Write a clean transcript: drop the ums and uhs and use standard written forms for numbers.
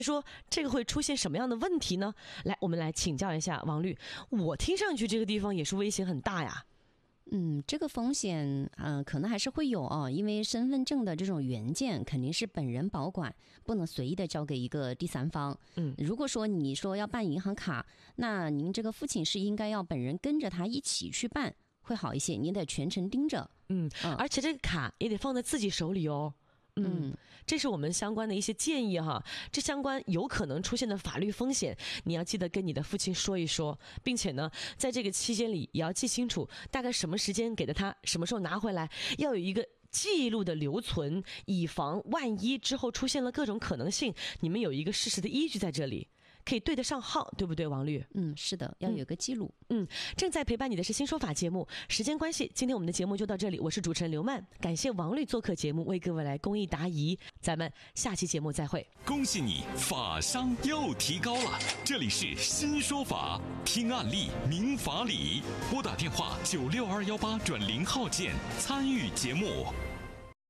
说这个会出现什么样的问题呢？来，我们来请教一下王律。我听上去这个地方也是危险很大呀。 这个风险可能还是会有哦，因为身份证的这种原件肯定是本人保管，不能随意的交给一个第三方。如果说你说要办银行卡，那您这个父亲是应该要本人跟着他一起去办，会好一些，你得全程盯着。 而且这个卡也得放在自己手里哦。这是我们相关的一些建议哈。这相关有可能出现的法律风险，你要记得跟你的父亲说一说，并且呢，在这个期间里也要记清楚大概什么时间给的他，什么时候拿回来，要有一个记录的留存，以防万一之后出现了各种可能性，你们有一个事实的依据在这里，可以对得上号，对不对，王律？ 是的，要有个记录。 正在陪伴你的是新说法节目，时间关系，今天我们的节目就到这里，我是主持人刘曼，感谢王律做客节目，为各位来公益答疑，咱们下期节目再会。 恭喜你，法商又提高了，这里是新说法，听案例明法理，拨打电话962180号键参与节目。